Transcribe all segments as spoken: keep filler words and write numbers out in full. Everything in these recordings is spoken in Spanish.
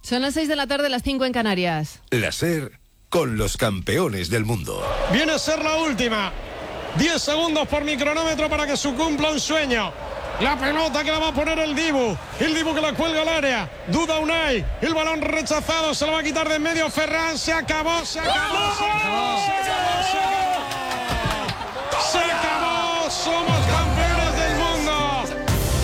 Son las seis de la tarde, las cinco en Canarias. La SER con los campeones del mundo. Viene a ser la última. diez segundos por mi cronómetro para que se cumpla un sueño. La pelota que la va a poner el Dibu. El Dibu que la cuelga al área. Duda Unai. El balón rechazado. Se lo va a quitar de en medio Ferran. Se acabó, se acabó, se acabó, se acabó, se acabó. Se acabó. Somos campeones del mundo.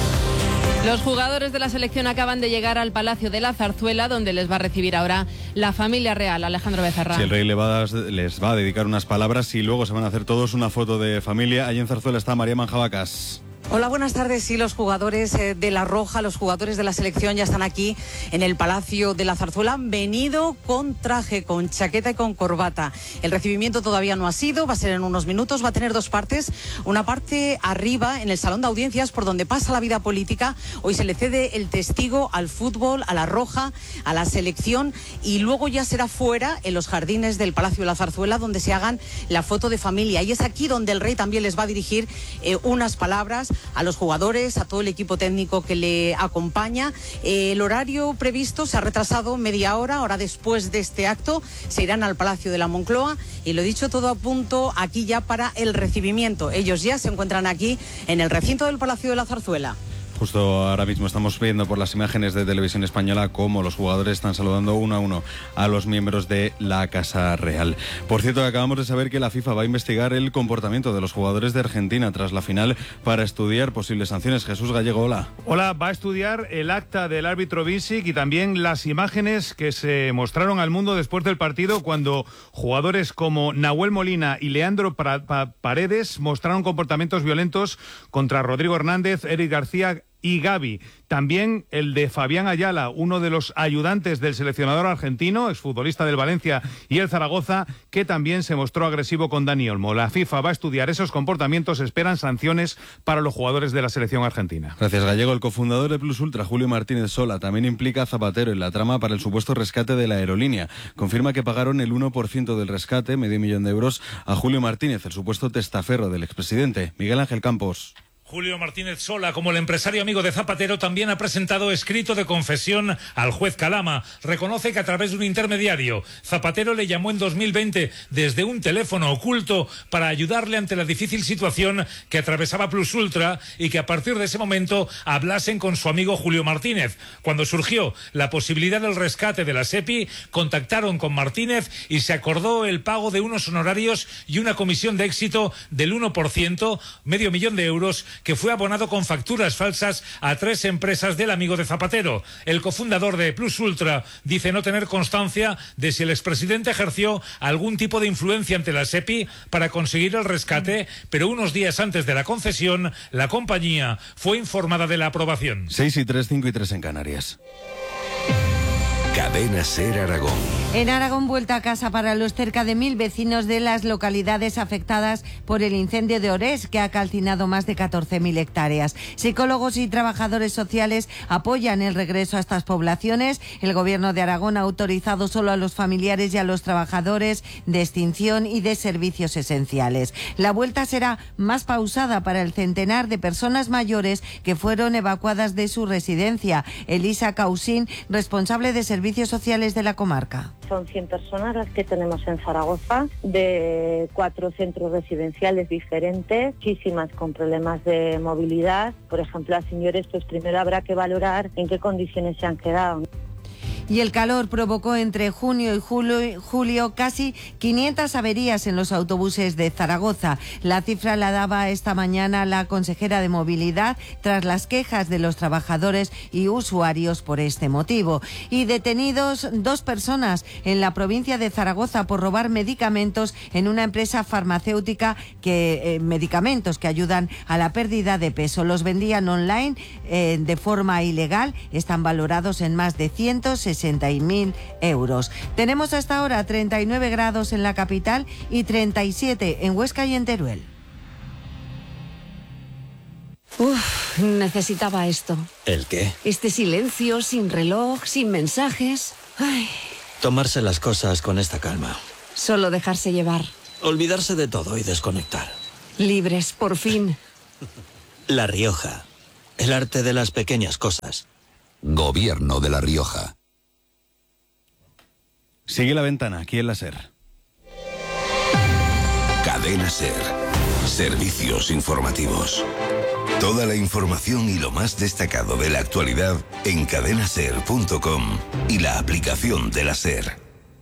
Los jugadores de la selección acaban de llegar al Palacio de la Zarzuela, donde les va a recibir ahora la familia real. Alejandro Becerra. Sí, el rey le va a, les va a dedicar unas palabras y luego se van a hacer todos una foto de familia. Allí en Zarzuela está María Manjabacas. Hola, buenas tardes. Sí, los jugadores de La Roja, los jugadores de la selección ya están aquí en el Palacio de la Zarzuela. Han venido con traje, con chaqueta y con corbata. El recibimiento todavía no ha sido, va a ser en unos minutos, va a tener dos partes. Una parte arriba, en el Salón de Audiencias, por donde pasa la vida política. Hoy se le cede el testigo al fútbol, a La Roja, a la selección, y luego ya será fuera, en los jardines del Palacio de la Zarzuela, donde se hagan la foto de familia. Y es aquí donde el rey también les va a dirigir eh, unas palabras a los jugadores, a todo el equipo técnico que le acompaña. Eh, el horario previsto se ha retrasado media hora. Ahora, después de este acto, se irán al Palacio de la Moncloa y, lo dicho, todo a punto aquí ya para el recibimiento. Ellos ya se encuentran aquí en el recinto del Palacio de la Zarzuela. Justo ahora mismo estamos viendo por las imágenes de Televisión Española cómo los jugadores están saludando uno a uno a los miembros de la Casa Real. Por cierto, acabamos de saber que la FIFA va a investigar el comportamiento de los jugadores de Argentina tras la final para estudiar posibles sanciones. Jesús Gallego, hola. Hola, va a estudiar el acta del árbitro Visic y también las imágenes que se mostraron al mundo después del partido, cuando jugadores como Nahuel Molina y Leandro Paredes mostraron comportamientos violentos contra Rodrigo Hernández, Eric García y Gavi. También el de Fabián Ayala, uno de los ayudantes del seleccionador argentino, exfutbolista del Valencia y el Zaragoza, que también se mostró agresivo con Dani Olmo. La FIFA va a estudiar esos comportamientos, esperan sanciones para los jugadores de la selección argentina. Gracias, Gallego. El cofundador de Plus Ultra, Julio Martínez Sola, también implica a Zapatero en la trama para el supuesto rescate de la aerolínea. Confirma que pagaron el uno por ciento del rescate, medio millón de euros, a Julio Martínez, el supuesto testaferro del expresidente. Miguel Ángel Campos. Julio Martínez Sola, como el empresario amigo de Zapatero, también ha presentado escrito de confesión al juez Calama. Reconoce que a través de un intermediario, Zapatero le llamó en dos mil veinte desde un teléfono oculto para ayudarle ante la difícil situación que atravesaba Plus Ultra, y que a partir de ese momento hablasen con su amigo Julio Martínez. Cuando surgió la posibilidad del rescate de la SEPI, contactaron con Martínez y se acordó el pago de unos honorarios y una comisión de éxito del uno por ciento, medio millón de euros, que fue abonado con facturas falsas a tres empresas del amigo de Zapatero. El cofundador de Plus Ultra dice no tener constancia de si el expresidente ejerció algún tipo de influencia ante la SEPI para conseguir el rescate, pero unos días antes de la concesión, la compañía fue informada de la aprobación. seis y tres, cinco y tres en Canarias. Cadena SER Aragón. En Aragón, vuelta a casa para los cerca de mil vecinos de las localidades afectadas por el incendio de Orés, que ha calcinado más de catorce mil hectáreas. Psicólogos y trabajadores sociales apoyan el regreso a estas poblaciones. El Gobierno de Aragón ha autorizado solo a los familiares y a los trabajadores de extinción y de servicios esenciales. La vuelta será más pausada para el centenar de personas mayores que fueron evacuadas de su residencia. Elisa Causín, responsable de servicios Servicios sociales de la comarca. Son cien personas las que tenemos en Zaragoza, de cuatro centros residenciales diferentes, muchísimas con problemas de movilidad. Por ejemplo, a señores, pues primero habrá que valorar en qué condiciones se han quedado. Y el calor provocó entre junio y julio, julio casi quinientas averías en los autobuses de Zaragoza. La cifra la daba esta mañana la consejera de Movilidad tras las quejas de los trabajadores y usuarios por este motivo. Y detenidos dos personas en la provincia de Zaragoza por robar medicamentos en una empresa farmacéutica, que eh, medicamentos que ayudan a la pérdida de peso. Los vendían online eh, de forma ilegal. Están valorados en más de ciento sesenta mil euros. Tenemos hasta ahora treinta y nueve grados en la capital y treinta y siete en Huesca y en Teruel. Uf, necesitaba esto. ¿El qué? Este silencio, sin reloj, sin mensajes. Ay. Tomarse las cosas con esta calma. Solo dejarse llevar. Olvidarse de todo y desconectar. Libres, por fin. La Rioja. El arte de las pequeñas cosas. Gobierno de La Rioja. Sigue La Ventana, aquí en la SER. Cadena SER. Servicios informativos. Toda la información y lo más destacado de la actualidad en cadena ser punto com y la aplicación de la SER.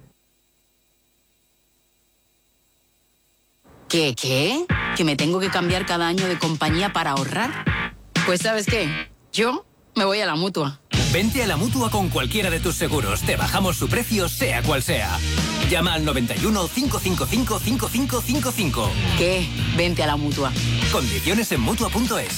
¿Qué, qué? ¿Que me tengo que cambiar cada año de compañía para ahorrar? Pues ¿sabes qué? Yo me voy a la Mutua. Vente a la Mutua con cualquiera de tus seguros. Te bajamos su precio, sea cual sea. Llama al noventa y uno, cinco cinco cinco, cinco cinco cinco cinco. ¿Qué? Vente a la Mutua. Condiciones en Mutua punto es.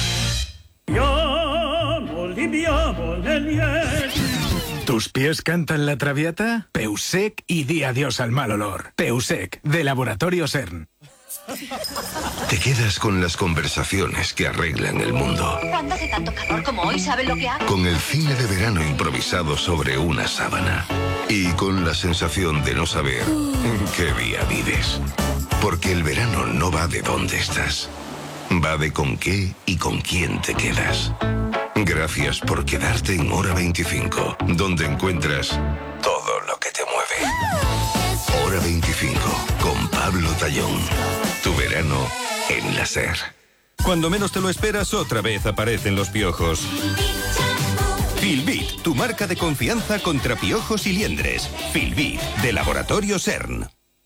¿Tus pies cantan la Traviata? Peusec y di adiós al mal olor. Peusec, de Laboratorio CERN. Te quedas con las conversaciones que arreglan el mundo. Cuando hace tanto calor como hoy, ¿saben lo que hago? Con el cine de verano improvisado sobre una sábana. Y con la sensación de no saber en qué día vives. Porque el verano no va de dónde estás. Va de con qué y con quién te quedas. Gracias por quedarte en Hora veinticinco, donde encuentras todo lo que te mueve. Hora veinticinco, con Pablo Tallón. Tu verano en la SER. Cuando menos te lo esperas, otra vez aparecen los piojos. Filbit, tu marca de confianza contra piojos y liendres. Filbit, de Laboratorio CERN.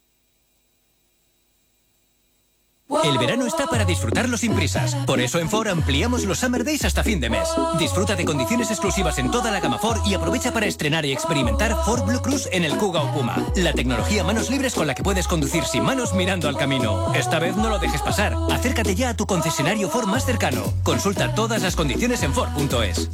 El verano está para disfrutarlo sin prisas. Por eso en Ford ampliamos los Summer Days hasta fin de mes. Disfruta de condiciones exclusivas en toda la gama Ford y aprovecha para estrenar y experimentar Ford Blue Cruise en el Kuga o Puma. La tecnología manos libres con la que puedes conducir sin manos mirando al camino. Esta vez no lo dejes pasar. Acércate ya a tu concesionario Ford más cercano. Consulta todas las condiciones en Ford punto es.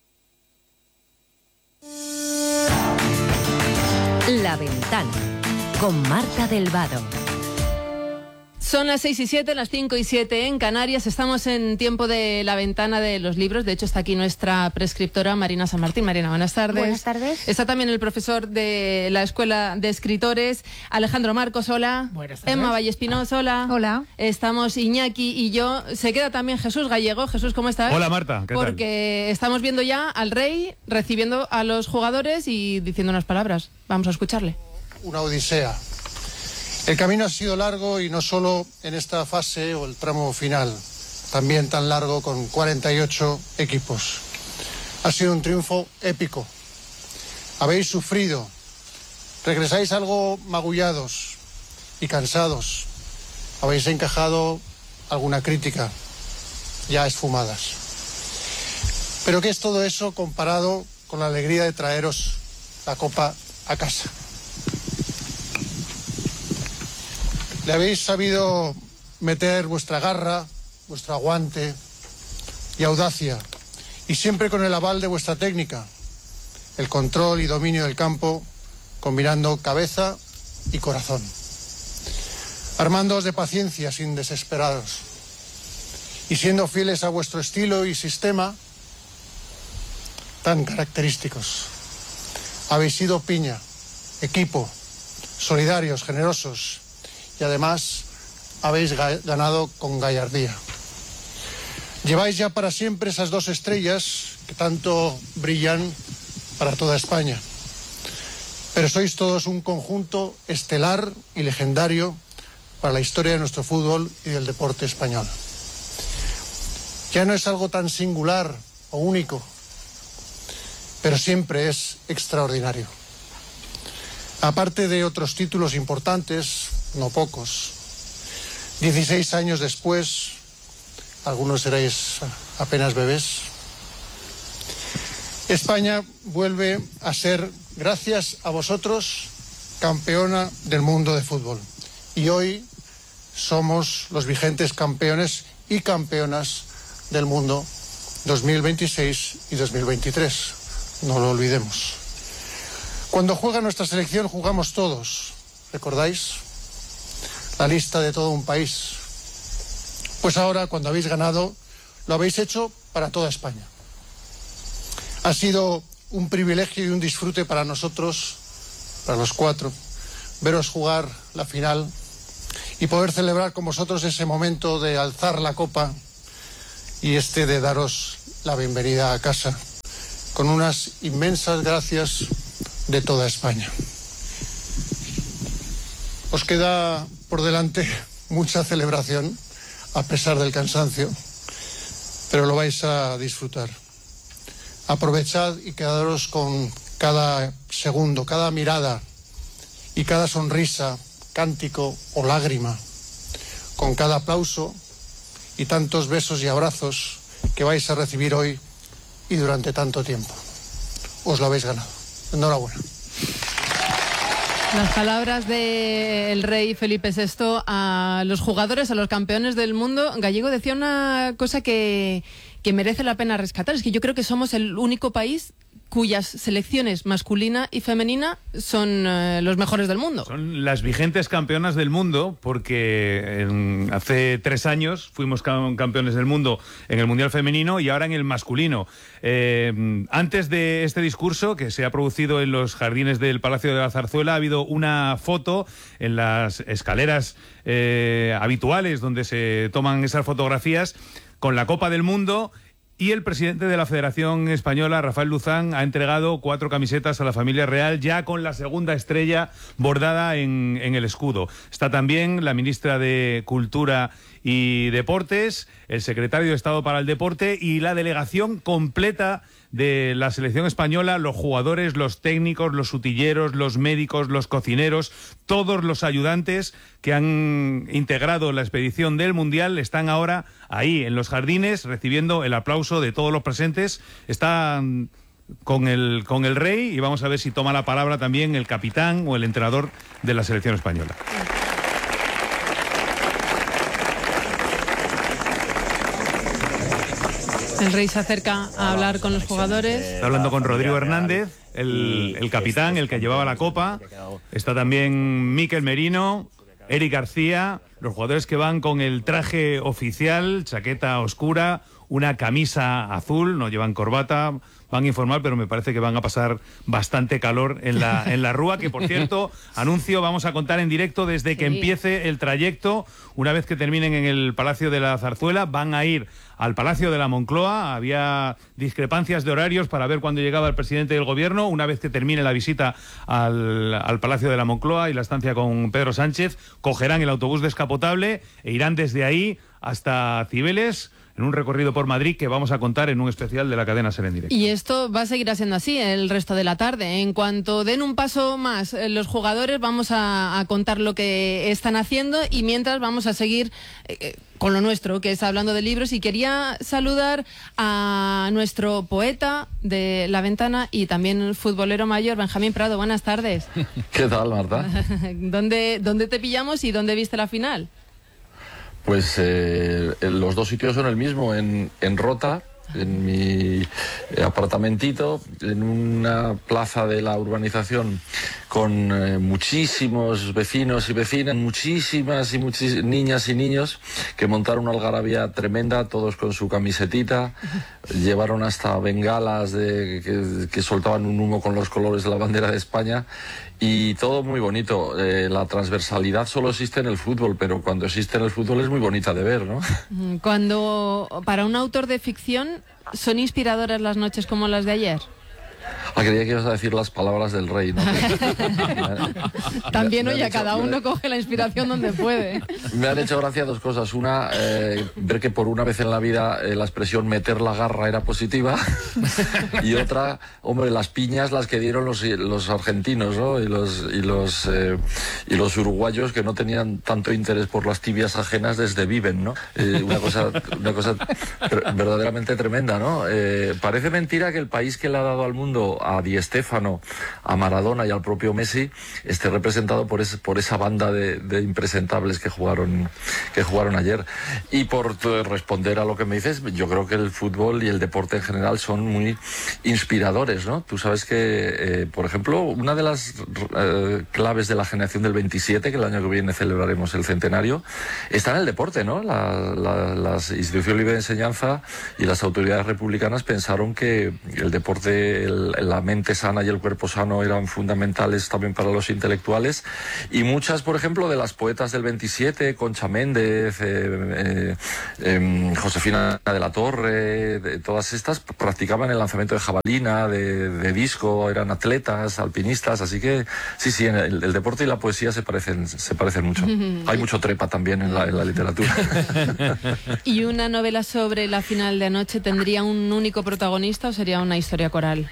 La Ventana, con Marta del Vado. Son las seis y siete, las cinco y siete en Canarias. Estamos en tiempo de la ventana de los libros. De hecho, está aquí nuestra prescriptora Marina San Martín. Marina, buenas tardes. Buenas tardes. Está también el profesor de la Escuela de Escritores, Alejandro Marcos, hola. Buenas tardes. Emma Vallespinoz, hola. Hola. Estamos Iñaki y yo. Se queda también Jesús Gallego. Jesús, ¿cómo estás? Hola, Marta, ¿qué tal? Porque estamos viendo ya al rey recibiendo a los jugadores y diciendo unas palabras. Vamos a escucharle. Una odisea. El camino ha sido largo y no solo en esta fase o el tramo final, también tan largo con cuarenta y ocho equipos. Ha sido un triunfo épico. Habéis sufrido, regresáis algo magullados y cansados. Habéis encajado alguna crítica, ya esfumadas. Pero ¿qué es todo eso comparado con la alegría de traeros la copa a casa? Le habéis sabido meter vuestra garra, vuestro aguante y audacia, y siempre con el aval de vuestra técnica, el control y dominio del campo, combinando cabeza y corazón. Armándoos de paciencia sin desesperaros, y siendo fieles a vuestro estilo y sistema tan característicos. Habéis sido piña, equipo, solidarios, generosos, y además habéis ganado con gallardía. Lleváis ya para siempre esas dos estrellas que tanto brillan para toda España. Pero sois todos un conjunto estelar y legendario para la historia de nuestro fútbol y del deporte español. Ya no es algo tan singular o único, pero siempre es extraordinario. Aparte de otros títulos importantes, no pocos, dieciséis años después, algunos seréis apenas bebés, España vuelve a ser, gracias a vosotros, campeona del mundo de fútbol. Y hoy somos los vigentes campeones y campeonas del mundo dos mil veintiséis y dos mil veintitrés. No lo olvidemos. Cuando juega nuestra selección jugamos todos, ¿recordáis? La lista de todo un país. Pues ahora, cuando habéis ganado, lo habéis hecho para toda España. Ha sido un privilegio y un disfrute para nosotros, para los cuatro, veros jugar la final y poder celebrar con vosotros ese momento de alzar la copa y este de daros la bienvenida a casa, con unas inmensas gracias de toda España. Os queda por delante mucha celebración, a pesar del cansancio, pero lo vais a disfrutar. Aprovechad y quedaros con cada segundo, cada mirada y cada sonrisa, cántico o lágrima, con cada aplauso y tantos besos y abrazos que vais a recibir hoy y durante tanto tiempo. Os lo habéis ganado. Enhorabuena. Las palabras del rey Felipe sexto a los jugadores, a los campeones del mundo. Gallego decía una cosa que, que merece la pena rescatar. Es que yo creo que somos el único país cuyas selecciones masculina y femenina son eh, los mejores del mundo. Son las vigentes campeonas del mundo, porque en, hace tres años fuimos campeones del mundo en el Mundial Femenino y ahora en el masculino. Eh, antes de este discurso, que se ha producido en los jardines del Palacio de la Zarzuela, ha habido una foto en las escaleras eh, habituales donde se toman esas fotografías con la Copa del Mundo. Y el presidente de la Federación Española, Rafael Luzán, ha entregado cuatro camisetas a la familia real, ya con la segunda estrella bordada en, en el escudo. Está también la ministra de Cultura y Deportes, el secretario de Estado para el Deporte y la delegación completa de la selección española, los jugadores, los técnicos, los utilleros, los médicos, los cocineros, todos los ayudantes que han integrado la expedición del Mundial están ahora ahí en los jardines recibiendo el aplauso de todos los presentes. Están con el, con el rey y vamos a ver si toma la palabra también el capitán o el entrenador de la selección española. El rey se acerca a hablar con los jugadores. Está hablando con Rodrigo Hernández, el, el capitán, el que llevaba la copa. Está también Mikel Merino, Eric García, los jugadores que van con el traje oficial, chaqueta oscura, una camisa azul, no llevan corbata, van informal, pero me parece que van a pasar bastante calor en la, en la Rúa, que por cierto, anuncio, vamos a contar en directo desde que sí. empiece el trayecto. Una vez que terminen en el Palacio de la Zarzuela, van a ir al Palacio de la Moncloa. Había discrepancias de horarios para ver cuándo llegaba el presidente del gobierno. Una vez que termine la visita al, al Palacio de la Moncloa y la estancia con Pedro Sánchez, cogerán el autobús descapotable e irán desde ahí hasta Cibeles, en un recorrido por Madrid que vamos a contar en un especial de la cadena SER en directo. Y esto va a seguir siendo así el resto de la tarde. En cuanto den un paso más los jugadores, vamos a, a contar lo que están haciendo y mientras vamos a seguir eh, con lo nuestro, que es hablando de libros. Y quería saludar a nuestro poeta de La Ventana y también futbolero mayor, Benjamín Prado. Buenas tardes. ¿Qué tal, Marta? ¿Dónde, ¿Dónde te pillamos y dónde viste la final? Pues eh, los dos sitios son el mismo, en, en Rota, en mi apartamentito, en una plaza de la urbanización con eh, muchísimos vecinos y vecinas, muchísimas y muchísimas niñas y niños que montaron una algarabía tremenda, todos con su camisetita, llevaron hasta bengalas de, que, que soltaban un humo con los colores de la bandera de España. Y todo muy bonito. Eh, la transversalidad solo existe en el fútbol, pero cuando existe en el fútbol es muy bonita de ver, ¿no? Cuando, para un autor de ficción, ¿son inspiradoras las noches como las de ayer? Ah, creía que ibas a decir las palabras del rey, ¿no? También, oye, cada uno coge la inspiración donde puede. Me han hecho gracia dos cosas. Una, eh, ver que por una vez en la vida eh, la expresión meter la garra era positiva. Y otra, hombre, las piñas las que dieron los, los argentinos, ¿no? Y los, y, los, eh, y los uruguayos que no tenían tanto interés por las tibias ajenas desde Viven, ¿no? Eh, una cosa, una cosa verdaderamente tremenda, ¿no? Eh, parece mentira que el país que le ha dado al mundo a Di Stéfano, a Maradona y al propio Messi esté representado por, ese, por esa banda de, de impresentables que jugaron, que jugaron ayer. Y por responder a lo que me dices, yo creo que el fútbol y el deporte en general son muy inspiradores, ¿no? Tú sabes que, eh, por ejemplo, una de las eh, claves de la generación del veintisiete, que el año que viene celebraremos el centenario, está en el deporte, ¿no? La, la, las instituciones libres de enseñanza y las autoridades republicanas pensaron que el deporte, el, la la mente sana y el cuerpo sano eran fundamentales también para los intelectuales, y muchas, por ejemplo, de las poetas del veintisiete, Concha Méndez, eh, eh, eh, Josefina de la Torre, de, todas estas practicaban el lanzamiento de jabalina, de, de disco, eran atletas, alpinistas, así que sí, sí, el, el deporte y la poesía se parecen, se parecen mucho. Hay mucho trepa también en la, en la literatura. ¿Y una novela sobre la final de anoche tendría un único protagonista o sería una historia coral?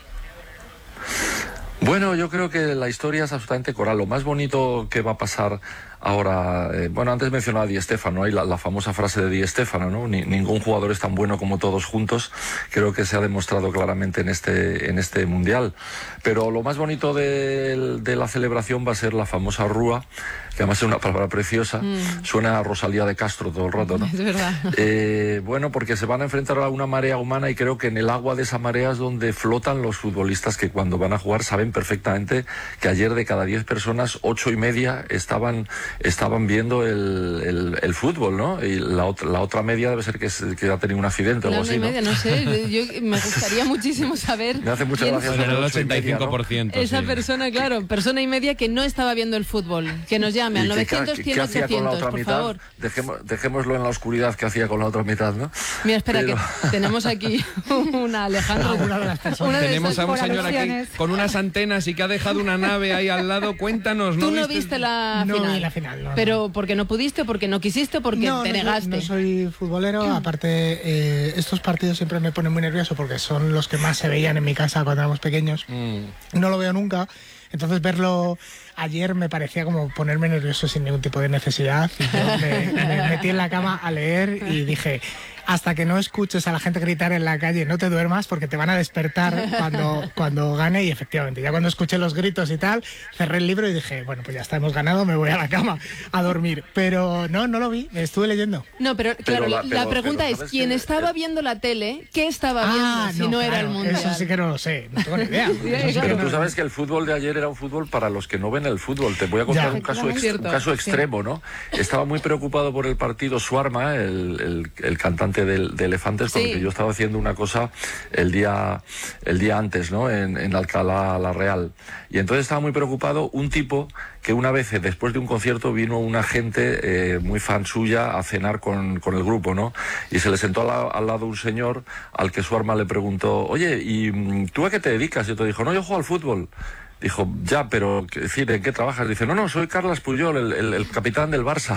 Bueno, yo creo que la historia es absolutamente coral. Lo más bonito que va a pasar ahora, eh, bueno, antes mencionaba a Di Stéfano, hay la, la famosa frase de Di Stéfano, ¿no? Ni, ningún jugador es tan bueno como todos juntos. Creo que se ha demostrado claramente en este, en este mundial. Pero lo más bonito de, de la celebración va a ser la famosa rúa, que además es una palabra preciosa. Mm. Suena a Rosalía de Castro todo el rato, ¿no? Es verdad. Eh, bueno, porque se van a enfrentar a una marea humana, y creo que en el agua de esa marea es donde flotan los futbolistas que cuando van a jugar saben perfectamente que ayer de cada diez personas, ocho y media estaban estaban viendo el, el, el fútbol, ¿no? Y la otra, la otra media debe ser que, que ha tenido un accidente o algo así, ¿no? Media, no sé, yo, me gustaría muchísimo saber. Me hace mucha gracia. En el ochenta y cinco por ciento. Esa sí. persona, claro, persona y media que no estaba viendo el fútbol, que nos llame al novecientos, cien, ochocientos, por mitad? favor. Dejemos, dejémoslo en la oscuridad que hacía con la otra mitad, ¿no? Mira, espera, Pero... que tenemos aquí una Alejandro. Ah, una de las personas. Tenemos a un señor aquí con unas antenas y que ha dejado una nave ahí al lado. Cuéntanos, ¿no? Tú no viste la no final. No vi la final, no, Pero porque no pudiste, porque no quisiste, porque no, te no, negaste. No soy futbolero, aparte eh, estos partidos siempre me ponen muy nervioso porque son los que más se veían en mi casa cuando éramos pequeños. Mm. No lo veo nunca, entonces verlo ayer me parecía como ponerme nervioso sin ningún tipo de necesidad. Y yo me, me metí en la cama a leer y dije, hasta que no escuches a la gente gritar en la calle, no te duermas porque te van a despertar cuando, cuando gane. Y efectivamente, ya cuando escuché los gritos y tal, cerré el libro y dije, bueno, pues ya está, hemos ganado, me voy a la cama a dormir. Pero no, no lo vi, me estuve leyendo. No, pero claro, pero la, pero, la pregunta pero, es, ¿quién que... estaba viendo la tele, qué estaba ah, viendo si no, no era claro, el mundial? Eso sí que no lo sé, no tengo ni idea. Sí, sí, pero tú sabes que el fútbol de ayer era un fútbol para los que no ven el fútbol. Te voy a contar ya, un, caso ex, un caso extremo, ¿no? Estaba muy preocupado por el partido Suarma, el, el, el cantante del, de Elefantes, sí. Porque yo estaba haciendo una cosa el día, el día antes, ¿no? En, en Alcalá la Real. Y entonces estaba muy preocupado un tipo que una vez, después de un concierto, vino una gente eh, muy fan suya a cenar con, con el grupo, ¿no? Y se le sentó al, la, al lado un señor al que Suarma le preguntó, oye, ¿y tú a qué te dedicas? Y otro dijo, no, yo juego al fútbol. Dijo, ya, pero decir, ¿en qué trabajas? Dice, no, no, soy Carles Puyol, el, el, el capitán del Barça.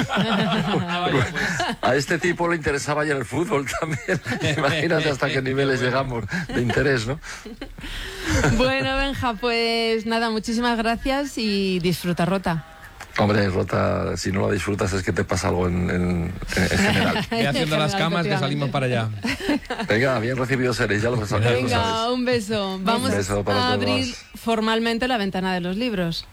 A este tipo le interesaba ya el fútbol también. Imagínate hasta qué niveles llegamos de interés, ¿no? Bueno, Benja, pues nada, muchísimas gracias y disfruta, Rota. Hombre, Rota, si no la disfrutas es que te pasa algo en, en, en general. Ve haciendo las camas que salimos para allá. Venga, bien recibidos seréis, ya lo sabes. Venga, un beso. Vamos un beso para a abrir todos. Formalmente la ventana de los libros.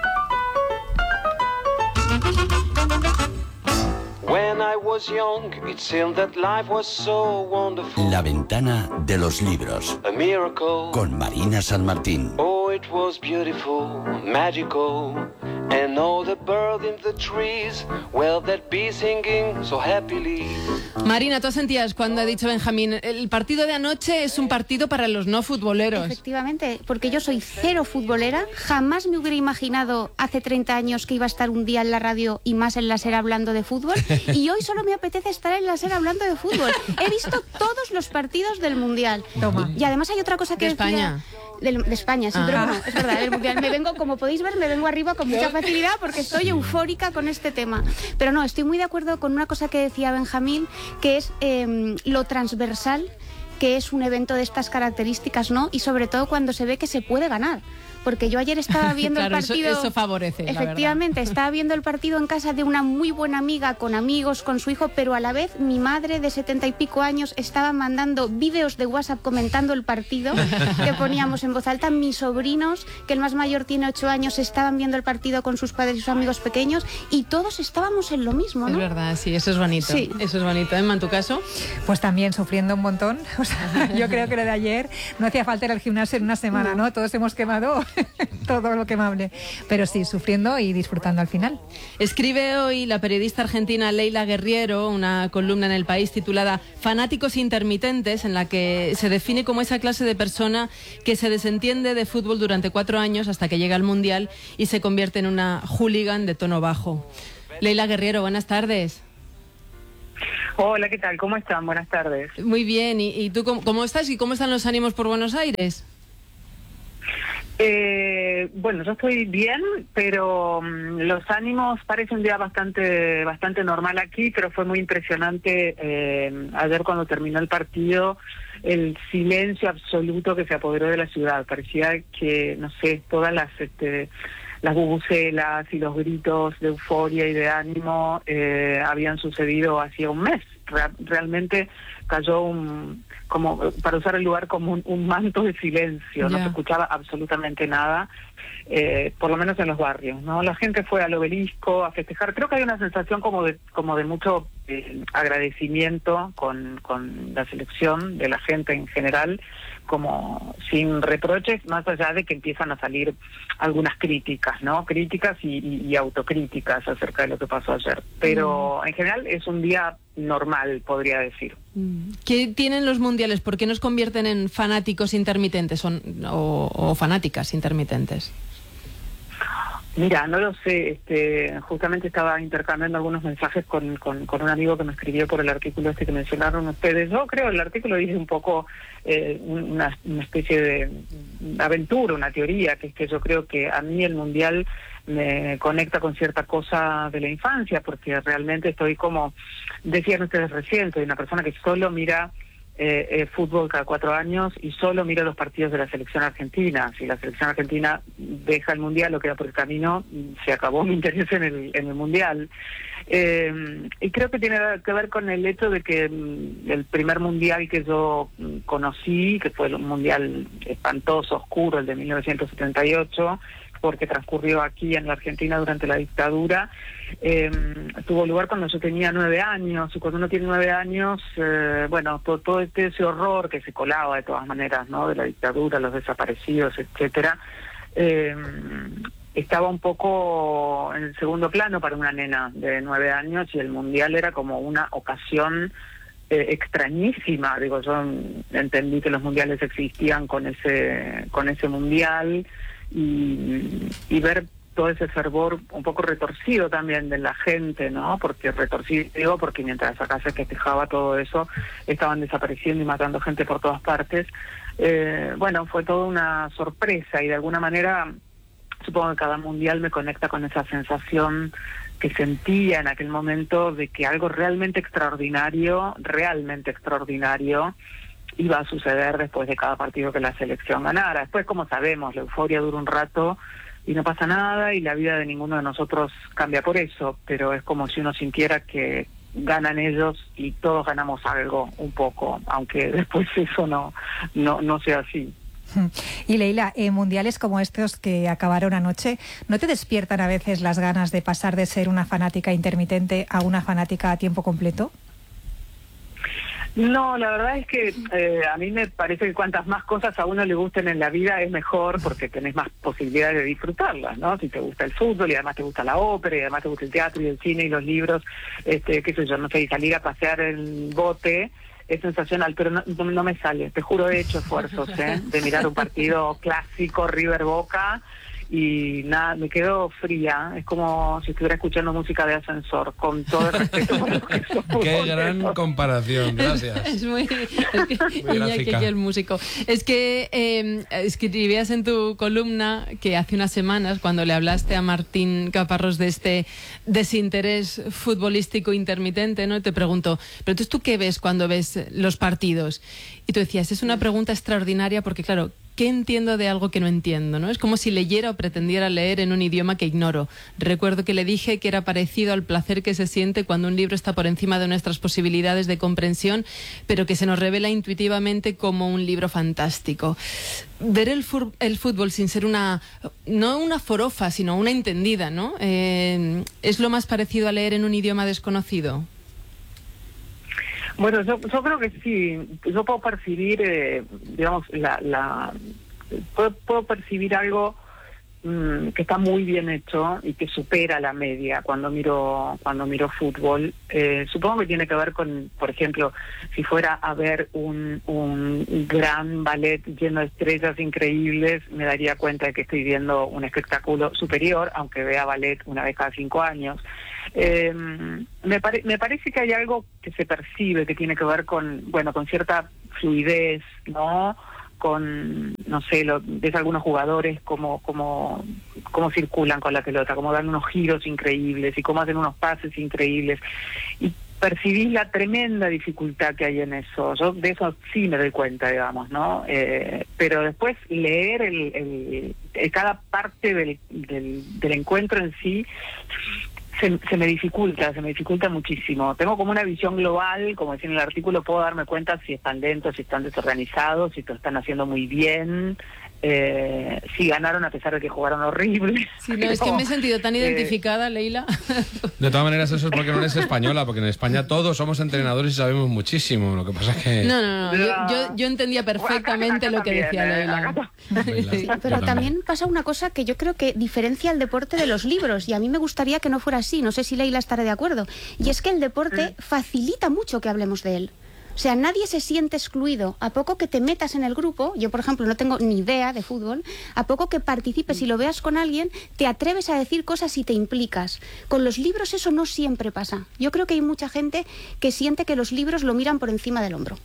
La ventana de los libros. Con Marina San Martín. Oh, it was beautiful, magical. And all the birds in the trees, well, that bee singing so happily. Marina, tú sentías cuando ha dicho Benjamín, el partido de anoche es un partido para los no futboleros. Efectivamente, porque yo soy cero futbolera, jamás me hubiera imaginado hace treinta años que iba a estar un día en la radio y más en la SER hablando de fútbol, y hoy solo me apetece estar en la SER hablando de fútbol. He visto todos los partidos del Mundial. Toma. Y además hay otra cosa que de decía... España. De, de España, sí, ah. pero bueno, es verdad, el mundial. Me vengo, como podéis ver, me vengo arriba con mucha facilidad porque estoy eufórica con este tema. Pero no, estoy muy de acuerdo con una cosa que decía Benjamín, que es eh, lo transversal que es un evento de estas características, ¿no? Y sobre todo cuando se ve que se puede ganar. Porque yo ayer estaba viendo claro, el partido... Eso, eso favorece, efectivamente, estaba viendo el partido en casa de una muy buena amiga, con amigos, con su hijo, pero a la vez mi madre de setenta y pico años estaba mandando vídeos de WhatsApp comentando el partido que poníamos en voz alta. Mis sobrinos, que el más mayor tiene ocho años, estaban viendo el partido con sus padres y sus amigos pequeños y todos estábamos en lo mismo, ¿no? Es verdad, sí, eso es bonito. Sí. Eso es bonito. Emma, ¿en tu caso? Pues también sufriendo un montón. O Yo creo que lo de ayer no hacía falta ir al gimnasio en una semana, ¿no? Todos hemos quemado todo lo quemable. Pero sí, sufriendo y disfrutando al final. Escribe hoy la periodista argentina Leila Guerriero una columna en El País titulada Fanáticos intermitentes, en la que se define como esa clase de persona que se desentiende de fútbol durante cuatro años hasta que llega al Mundial y se convierte en una hooligan de tono bajo. Leila Guerriero, buenas tardes. Hola, ¿qué tal? ¿Cómo están? Buenas tardes. Muy bien. ¿Y, y tú cómo, cómo estás y cómo están los ánimos por Buenos Aires? Eh, bueno, yo estoy bien, pero um, los ánimos parece un día bastante bastante normal aquí, pero fue muy impresionante eh, ayer cuando terminó el partido, el silencio absoluto que se apoderó de la ciudad. Parecía que, no sé, todas las este, las bubucelas y los gritos de euforia y de ánimo eh, habían sucedido hacía un mes. Real, realmente cayó un, como para usar el lugar, como un, un manto de silencio. Yeah. No se escuchaba absolutamente nada, eh, por lo menos en los barrios, ¿no? La gente fue al Obelisco a festejar. Creo que hay una sensación como de como de mucho eh, agradecimiento con, con la selección, de la gente en general, como sin reproches, más allá de que empiezan a salir algunas críticas, ¿no? Críticas y, y, y autocríticas acerca de lo que pasó ayer. Pero mm. en general es un día normal, podría decir. ¿Qué tienen los mundiales? ¿Por qué nos convierten en fanáticos intermitentes o, o, o fanáticas intermitentes? Mira, no lo sé. Este, justamente estaba intercambiando algunos mensajes con, con, con un amigo que me escribió por el artículo este que mencionaron ustedes. Yo creo que el artículo dice un poco eh, una, una especie de aventura, una teoría, que es que yo creo que a mí el mundial me conecta con cierta cosa de la infancia, porque realmente estoy como, decían ustedes recién, soy una persona que solo mira eh, eh, fútbol cada cuatro años y solo mira los partidos de la selección argentina. Si la selección argentina deja el mundial o queda por el camino, se acabó mi interés en el, en el mundial. Eh, y creo que tiene que ver con el hecho de que mm, el primer mundial que yo mm, conocí, que fue un mundial espantoso, oscuro, el de mil novecientos setenta y ocho, porque transcurrió aquí en la Argentina durante la dictadura, eh, tuvo lugar cuando yo tenía nueve años, y cuando uno tiene nueve años, eh, bueno, todo, todo este, ese horror que se colaba de todas maneras, ¿no?, de la dictadura, los desaparecidos, etcétera, eh, estaba un poco en el segundo plano para una nena de nueve años, y el mundial era como una ocasión eh, extrañísima. Digo, yo entendí que los mundiales existían con ese, con ese mundial, Y, y ver todo ese fervor un poco retorcido también de la gente, ¿no? Porque retorcido, digo, porque mientras acá se festejaba todo eso, estaban desapareciendo y matando gente por todas partes. Eh, bueno, fue toda una sorpresa, y de alguna manera supongo que cada mundial me conecta con esa sensación que sentía en aquel momento de que algo realmente extraordinario, realmente extraordinario, iba a suceder después de cada partido que la selección ganara. Después, como sabemos, la euforia dura un rato y no pasa nada, y la vida de ninguno de nosotros cambia por eso, pero es como si uno sintiera que ganan ellos y todos ganamos algo, un poco, aunque después eso no, no, no sea así. Y Leila, eh, mundiales como estos que acabaron anoche, ¿no te despiertan a veces las ganas de pasar de ser una fanática intermitente a una fanática a tiempo completo? No, la verdad es que eh, a mí me parece que cuantas más cosas a uno le gusten en la vida es mejor, porque tenés más posibilidades de disfrutarlas, ¿no? Si te gusta el fútbol y además te gusta la ópera y además te gusta el teatro y el cine y los libros, este, qué sé yo, no sé, y salir a pasear en bote es sensacional, pero no, no, no me sale. Te juro, he hecho esfuerzos, ¿eh?, de mirar un partido clásico, River Boca, y nada, me quedo fría. Es como si estuviera escuchando música de ascensor, con todo el respeto por lo que somos. Qué gran comparación, gracias. Es muy, es que, muy Iñaki, que el músico. Es que eh, escribías en tu columna que hace unas semanas, cuando le hablaste a Martín Caparrós de este desinterés futbolístico intermitente, ¿no?, te preguntó, pero entonces, ¿tú qué ves cuando ves los partidos? Y tú decías, es una pregunta extraordinaria, porque claro, ¿qué entiendo de algo que no entiendo, ¿no? Es como si leyera o pretendiera leer en un idioma que ignoro. Recuerdo que le dije que era parecido al placer que se siente cuando un libro está por encima de nuestras posibilidades de comprensión, pero que se nos revela intuitivamente como un libro fantástico. Ver el, fur- el fútbol sin ser una, no una forofa, sino una entendida, ¿no? Eh, ¿es lo más parecido a leer en un idioma desconocido? Bueno, yo, yo creo que sí. Yo puedo percibir, eh, digamos, la, la puedo, puedo percibir algo mmm, que está muy bien hecho y que supera la media cuando miro cuando miro fútbol. Eh, supongo que tiene que ver con, por ejemplo, si fuera a ver un, un gran ballet lleno de estrellas increíbles, me daría cuenta de que estoy viendo un espectáculo superior, aunque vea ballet una vez cada cinco años. Eh, me, pare, me parece que hay algo que se percibe que tiene que ver con, bueno, con cierta fluidez, ¿no? Con, no sé, lo, ves algunos jugadores como, como, cómo circulan con la pelota, cómo dan unos giros increíbles y cómo hacen unos pases increíbles. Y percibís la tremenda dificultad que hay en eso. Yo de eso sí me doy cuenta, digamos, ¿no? Eh, pero después leer el, el, el cada parte del, del, del encuentro en sí Se, se me dificulta, se me dificulta muchísimo. Tengo como una visión global, como decía en el artículo, puedo darme cuenta si están lentos, si están desorganizados, si lo están haciendo muy bien, eh, si ganaron a pesar de que jugaron horrible. Sí, no, es que me he sentido tan identificada, eh, Leila. De todas maneras, eso es porque no eres española, porque en España todos somos entrenadores y sabemos muchísimo. Lo que pasa es que... No, no, no. Yo, yo, yo entendía perfectamente acá, acá lo que decía también, Leila. Sí, pero también pasa una cosa que yo creo que diferencia el deporte de los libros, y a mí me gustaría que no fuera así. No sé si Leila estará de acuerdo. Y es que el deporte facilita mucho que hablemos de él. O sea, nadie se siente excluido. A poco que te metas en el grupo, yo por ejemplo no tengo ni idea de fútbol, a poco que participes y lo veas con alguien, te atreves a decir cosas y te implicas. Con los libros eso no siempre pasa. Yo creo que hay mucha gente que siente que los libros lo miran por encima del hombro.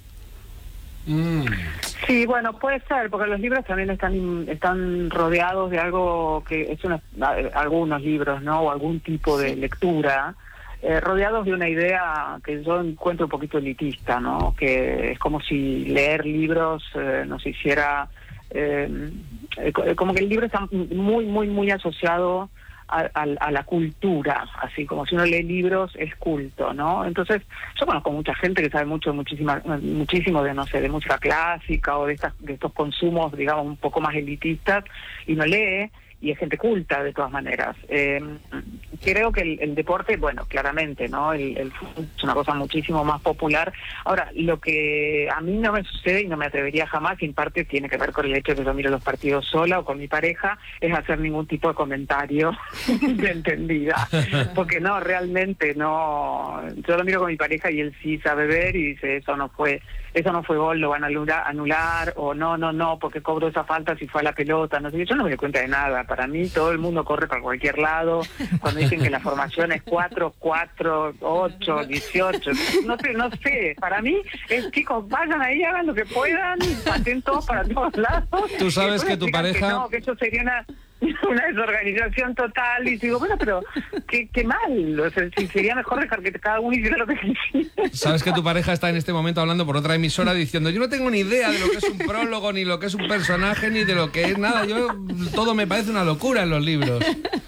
Mm. Sí, bueno, puede ser, porque los libros también están están rodeados de algo que es una, algunos libros, ¿no? O algún tipo de lectura. Eh, rodeados de una idea que yo encuentro un poquito elitista, ¿no? Que es como si leer libros eh, nos hiciera... Eh, como que el libro está muy, muy, muy asociado a, a, a la cultura, así como si uno lee libros es culto, ¿no? Entonces, yo conozco mucha gente que sabe mucho, muchísima, muchísimo de, no sé, de música clásica o de, estas, de estos consumos, digamos, un poco más elitistas, y no lee, y es gente culta de todas maneras. Eh, creo que el, el deporte, bueno, claramente, ¿no? El, el fútbol es una cosa muchísimo más popular. Ahora, lo que a mí no me sucede y no me atrevería jamás, y en parte tiene que ver con el hecho de que yo miro los partidos sola o con mi pareja, es hacer ningún tipo de comentario de entendida. Porque no, realmente no. Yo lo miro con mi pareja y él sí sabe ver y dice, eso no fue... eso no fue gol, lo van a anular, anular, o no, no, no, porque cobró esa falta si fue a la pelota, no sé, yo no me doy cuenta de nada. Para mí todo el mundo corre para cualquier lado, cuando dicen que la formación es cuatro, cuatro, ocho, dieciocho, no sé, no sé, para mí es, chicos, vayan ahí, hagan lo que puedan, pasen todos para todos lados. Tú sabes que tu pareja... Que no, que eso sería una... una desorganización total, y digo, bueno, pero qué, qué mal, o sea, si sería mejor dejar que cada uno hiciera lo que quisiera. Sabes que tu pareja está en este momento hablando por otra emisora diciendo, yo no tengo ni idea de lo que es un prólogo, ni lo que es un personaje, ni de lo que es nada, yo todo me parece una locura en los libros.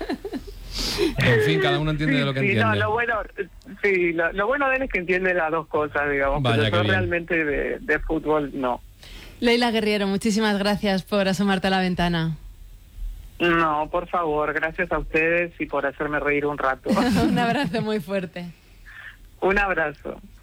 En fin, cada uno entiende sí, de lo que sí, entiende. No, lo bueno, sí, lo, lo bueno de él es que entiende las dos cosas, digamos. Vaya, pero yo bien. realmente de, de fútbol no. Leila Guerriero, muchísimas gracias por asomarte a la ventana. No, por favor, gracias a ustedes y por hacerme reír un rato. Un abrazo muy fuerte. Un abrazo.